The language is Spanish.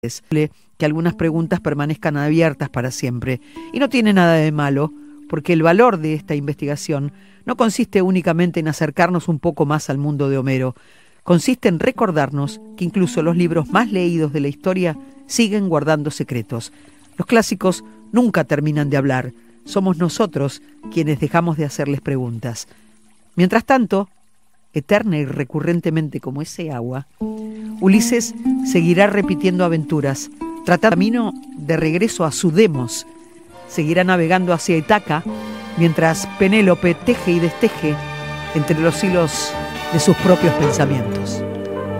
Que algunas preguntas permanezcan abiertas para siempre. Y no tiene nada de malo, porque el valor de esta investigación no consiste únicamente en acercarnos un poco más al mundo de Homero. Consiste en recordarnos que incluso los libros más leídos de la historia siguen guardando secretos. Los clásicos nunca terminan de hablar. Somos nosotros quienes dejamos de hacerles preguntas. Mientras tanto, eterna y recurrentemente como ese agua, Ulises seguirá repitiendo aventuras, tratando camino de regreso a su Demos. Seguirá navegando hacia Ítaca, mientras Penélope teje y desteje entre los hilos de sus propios pensamientos.